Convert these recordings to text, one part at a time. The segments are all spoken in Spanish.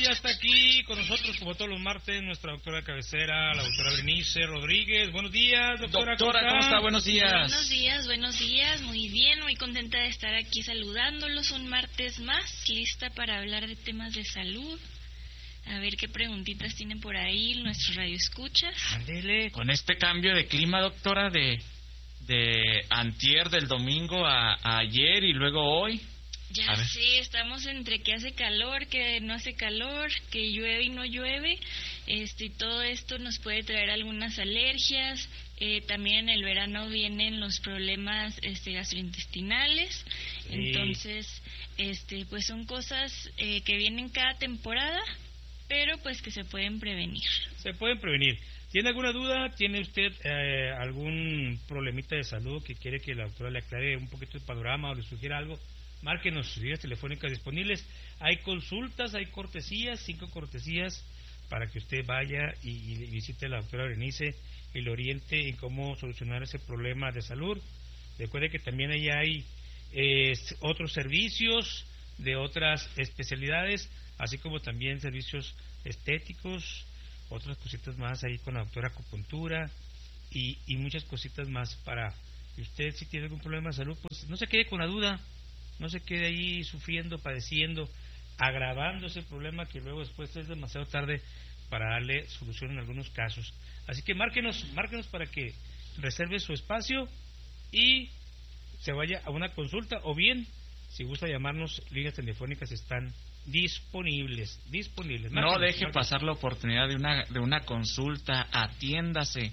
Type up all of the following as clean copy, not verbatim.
ya está aquí con nosotros, como todos los martes, nuestra doctora de cabecera, la doctora Berenice Rodríguez. Buenos días, doctora. Doctora, ¿cómo está? Buenos días. Buenos días, muy bien, muy contenta de estar aquí saludándolos un martes más, lista para hablar de temas de salud. A ver qué preguntitas tienen por ahí nuestros radioescuchas. Ándele. Con este cambio de clima, doctora, de antier, del domingo a ayer y luego hoy. Ya sé, estamos entre que hace calor, que no hace calor, que llueve y no llueve, y todo esto nos puede traer algunas alergias. También en el verano vienen los problemas gastrointestinales, sí. Entonces, pues son cosas que vienen cada temporada, pero pues que se pueden prevenir. Se pueden prevenir. ¿Tiene alguna duda? ¿Tiene usted algún problemita de salud que quiere que la doctora le aclare un poquito el panorama o le sugiera algo? Márquenos sus vías telefónicas disponibles. Hay consultas, hay cortesías, 5 cortesías para que usted vaya y visite a la doctora Berenice y le oriente en cómo solucionar ese problema de salud. Recuerde que también ahí hay otros servicios de otras especialidades, así como también servicios estéticos, otras cositas más ahí con la doctora acupuntura y muchas cositas más para que usted, si tiene algún problema de salud, pues no se quede con la duda. No se quede ahí sufriendo, padeciendo, agravando ese problema que luego después es demasiado tarde para darle solución en algunos casos. Así que márquenos para que reserve su espacio y se vaya a una consulta, o bien, si gusta llamarnos, líneas telefónicas están disponibles. No deje pasar la oportunidad de una consulta. Atiéndase,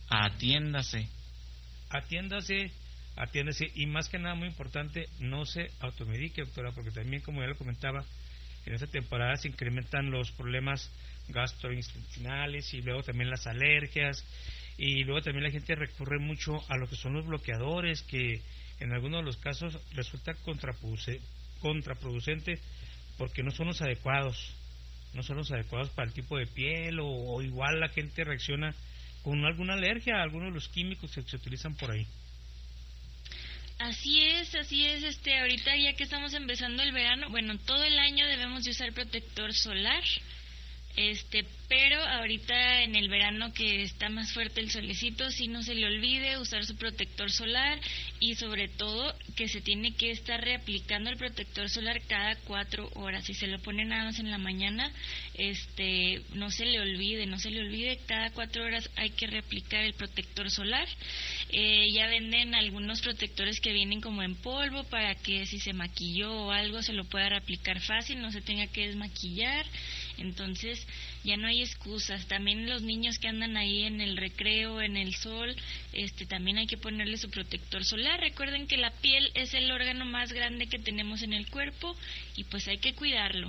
y más que nada, muy importante, no se automedique, doctora, porque también, como ya lo comentaba, en esta temporada se incrementan los problemas gastrointestinales y luego también las alergias, y luego también la gente recurre mucho a lo que son los bloqueadores, que en algunos de los casos resulta contraproducente porque no son los adecuados para el tipo de piel, o igual la gente reacciona con alguna alergia a algunos de los químicos que se utilizan por ahí. Así es, ahorita ya que estamos empezando el verano, bueno, todo el año debemos de usar protector solar, pero ahorita en el verano que está más fuerte el solecito, sí, no se le olvide usar su protector solar, y sobre todo que se tiene que estar reaplicando el protector solar cada 4 horas. Si se lo pone nada más en la mañana, no se le olvide, cada 4 horas hay que reaplicar el protector solar. Ya venden algunos protectores que vienen como en polvo para que si se maquilló o algo se lo pueda reaplicar fácil, no se tenga que desmaquillar. Entonces ya no hay excusas. También los niños que andan ahí en el recreo, en el sol, también hay que ponerle su protector solar. Recuerden que la piel es el órgano más grande que tenemos en el cuerpo y pues hay que cuidarlo.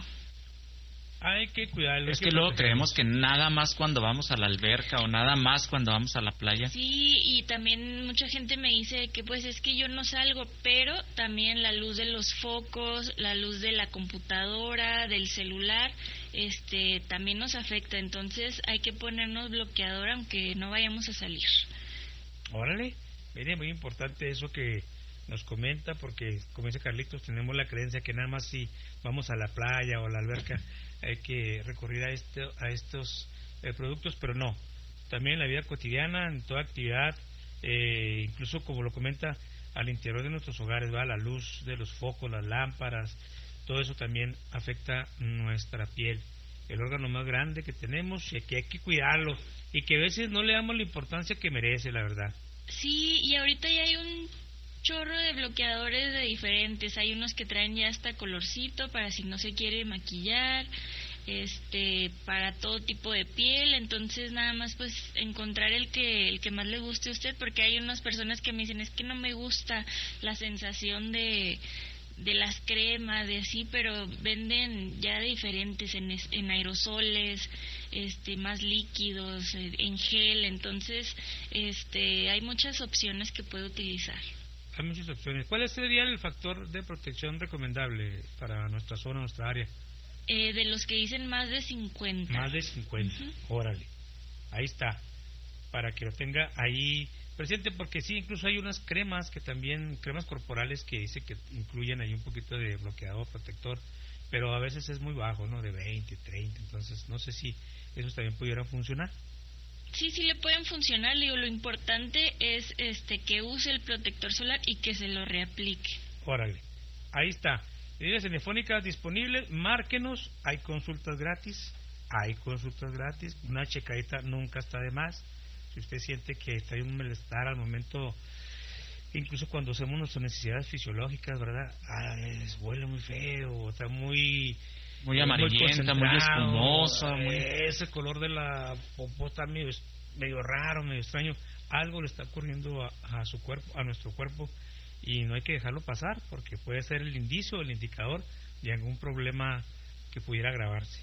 Es que luego creemos que nada más cuando vamos a la alberca o nada más cuando vamos a la playa. Sí, y también mucha gente me dice que pues es que yo no salgo, pero también la luz de los focos, la luz de la computadora, del celular, también nos afecta. Entonces hay que ponernos bloqueador aunque no vayamos a salir. Órale, mire, muy importante eso que nos comenta, porque como dice Carlitos, tenemos la creencia que nada más si vamos a la playa o a la alberca hay que recurrir a estos productos, pero no, también en la vida cotidiana, en toda actividad, incluso como lo comenta, al interior de nuestros hogares, va la luz de los focos, las lámparas, todo eso también afecta nuestra piel, el órgano más grande que tenemos, y que hay que cuidarlo, y que a veces no le damos la importancia que merece, la verdad. Sí, y ahorita ya hay un chorro de bloqueadores de diferentes. Hay unos que traen ya hasta colorcito para si no se quiere maquillar, para todo tipo de piel. Entonces nada más pues encontrar el que más le guste a usted, porque hay unas personas que me dicen es que no me gusta la sensación de las cremas, de así, pero venden ya de diferentes en aerosoles, más líquidos, en gel. Entonces hay muchas opciones que puede utilizar. Hay muchas opciones. ¿Cuál sería el factor de protección recomendable para nuestra zona, nuestra área? De los que dicen más de 50. Más de 50, órale. Ahí está, para que lo tenga ahí presente, porque sí, incluso hay unas cremas que también, cremas corporales que dice que incluyen ahí un poquito de bloqueador, protector, pero a veces es muy bajo, ¿no? De 20, 30, entonces no sé si esos también pudieran funcionar. Sí, sí le pueden funcionar, digo, lo importante es que use el protector solar y que se lo reaplique. Órale, ahí está. Líneas telefónicas disponibles, márquenos, hay consultas gratis, una checadita nunca está de más. Si usted siente que está en un malestar al momento, incluso cuando hacemos nuestras necesidades fisiológicas, ¿verdad? Huele muy feo, está muy amarillenta, muy espumosa, ese color de la popó está medio raro, medio extraño, algo le está ocurriendo a su cuerpo, a nuestro cuerpo, y no hay que dejarlo pasar porque puede ser el indicio, el indicador de algún problema que pudiera agravarse.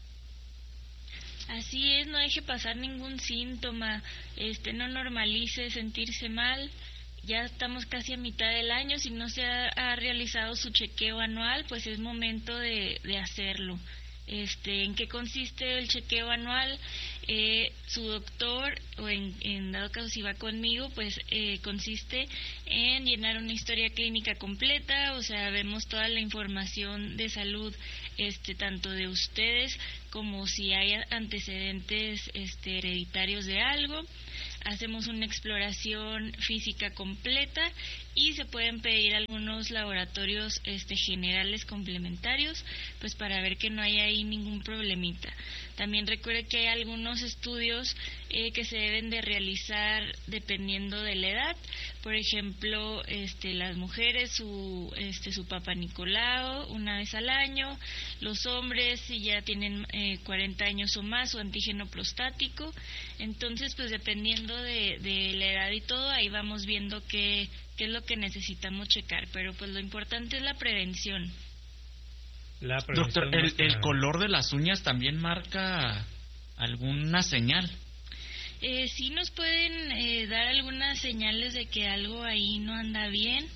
Así es, no deje pasar ningún síntoma, no normalice sentirse mal. Ya estamos casi a mitad del año, si no se ha realizado su chequeo anual, pues es momento de hacerlo. ¿En qué consiste el chequeo anual? Su doctor, o en dado caso si va conmigo, pues consiste en llenar una historia clínica completa, o sea, vemos toda la información de salud, tanto de ustedes como si hay antecedentes hereditarios de algo. Hacemos una exploración física completa y se pueden pedir algunos laboratorios generales complementarios, pues para ver que no hay ahí ningún problemita. También recuerde que hay algunos estudios que se deben de realizar dependiendo de la edad. Por ejemplo, las mujeres su Papa Nicolau una vez al año, los hombres si ya tienen 40 años o más, su antígeno prostático. Entonces, pues dependiendo de la edad y todo, ahí vamos viendo qué es lo que necesitamos checar, pero pues lo importante es la prevención. Doctor, ¿el color de las uñas también marca alguna señal? Sí nos pueden dar algunas señales de que algo ahí no anda bien,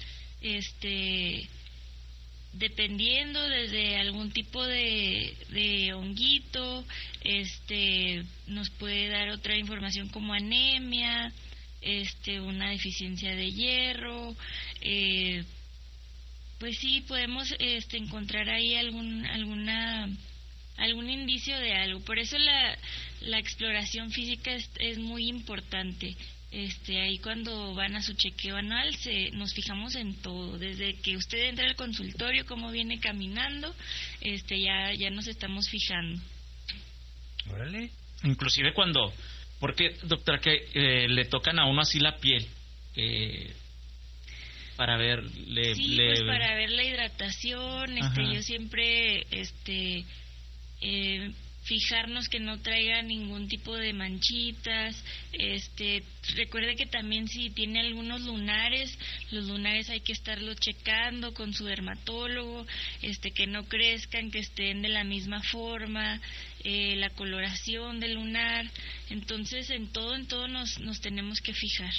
dependiendo desde algún tipo de honguito, nos puede dar otra información como anemia, una deficiencia de hierro, pues sí podemos encontrar ahí algún indicio de algo. Por eso la exploración física es muy importante. Ahí cuando van a su chequeo anual nos fijamos en todo, desde que usted entra al consultorio, cómo viene caminando, ya nos estamos fijando. Órale. Inclusive porque doctora, que le tocan a uno así la piel, para ver pues para ver la hidratación, yo siempre fijarnos que no traiga ningún tipo de manchitas. Recuerde que también si tiene algunos lunares, los lunares hay que estarlos checando con su dermatólogo, que no crezcan, que estén de la misma forma, la coloración del lunar. Entonces en todo nos tenemos que fijar.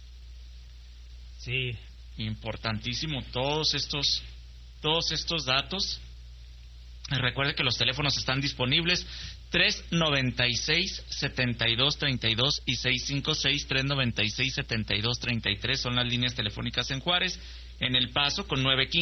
Sí, importantísimo todos estos datos. Recuerde que los teléfonos están disponibles 396-7232 y 656-396-7233 son las líneas telefónicas en Juárez. En El Paso con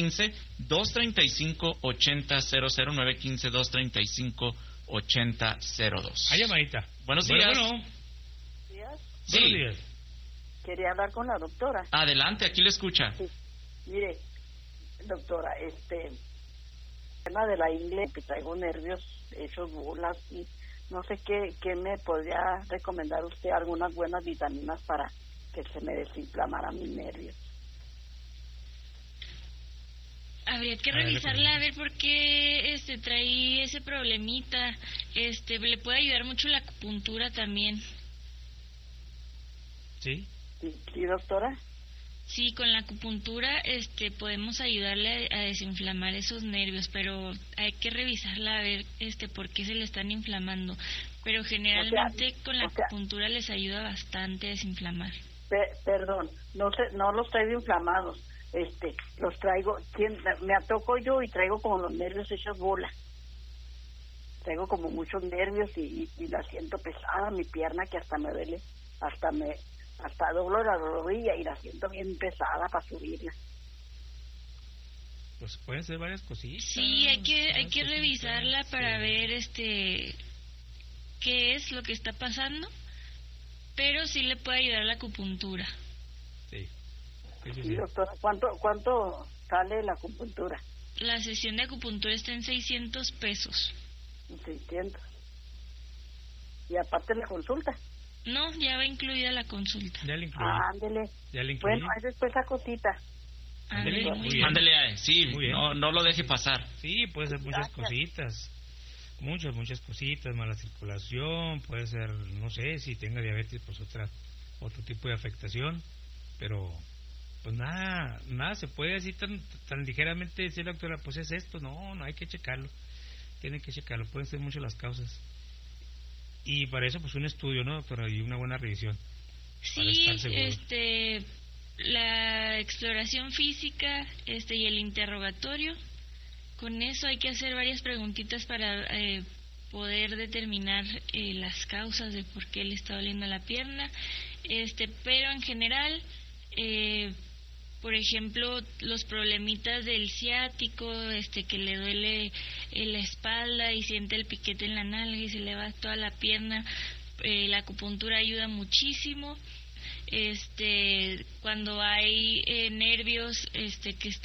915-235-8000, 915-235-8002. Hay llamadita. Buenos días. ¿Días? Sí. Buenos días. Quería hablar con la doctora. Adelante, aquí le escucha. Sí. Mire, doctora, tema de la ingle, que traigo nervios hechos bolas y no sé qué me podría recomendar usted, algunas buenas vitaminas para que se me desinflamara mis nervios. Habría que revisarla a ver por qué trae ese problemita. Le puede ayudar mucho la acupuntura también. ¿Sí? ¿Sí, doctora? Sí, con la acupuntura podemos ayudarle a desinflamar esos nervios, pero hay que revisarla a ver por qué se le están inflamando. Pero generalmente con la acupuntura les ayuda bastante a desinflamar. Perdón, no los traigo inflamados. Los traigo, me atoco yo y traigo como los nervios hechos bola. Traigo como muchos nervios y la siento pesada, mi pierna, que hasta me duele, hasta doblo la rodilla y la siento bien pesada para subirla. pues pueden ser varias cositas. Sí, hay que revisarla para ver qué es lo que está pasando, pero sí le puede ayudar la acupuntura. Sí. Sí, doctora, ¿cuánto sale la acupuntura? La sesión de acupuntura está en 600 pesos. 600. Y aparte la consulta. No, ya va incluida la consulta. Ya le incluí. Ándele. Ya le incluí. Bueno, ahí después la cosita. Ándele, muy bien. Ándele, sí, Muy bien. no lo deje pasar. Sí, puede ser muchas Gracias. cositas. Muchas cositas, mala circulación, puede ser, no sé, si tenga diabetes, pues otro tipo de afectación, pero pues nada se puede así tan ligeramente decir, doctora, pues es esto, no hay que checarlo, tienen que checarlo, pueden ser muchas las causas. Y para eso pues un estudio, ¿no, doctora? Y una buena revisión. Para Sí, estar seguro. La exploración física, y el interrogatorio. Con eso hay que hacer varias preguntitas para poder determinar las causas de por qué le está doliendo la pierna. Pero en general, por ejemplo, los problemitas del ciático, que le duele la espalda y siente el piquete en la nalga y se le va toda la pierna, la acupuntura ayuda muchísimo. Cuando hay nervios que